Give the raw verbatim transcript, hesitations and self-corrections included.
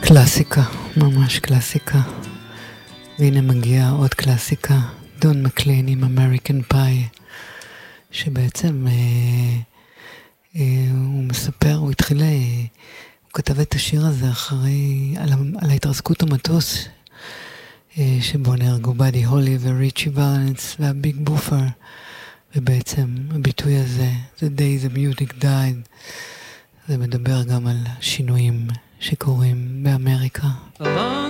קלאסיקה, ממש קלאסיקה. והנה מגיעה עוד קלאסיקה, דון מקליין עם אמריקן פאי, שבעצם אה, אה, הוא מספר, הוא התחיל, אה, הוא כתב את השיר הזה אחרי, על, על ההתרסקות המטוס, אה, שבו נהרגו באדי הולי וריצ'י ולנס והביג בופר, ובעצם הביטוי הזה, The day the music died, זה מדבר גם על שינויים שקורים באמריקה.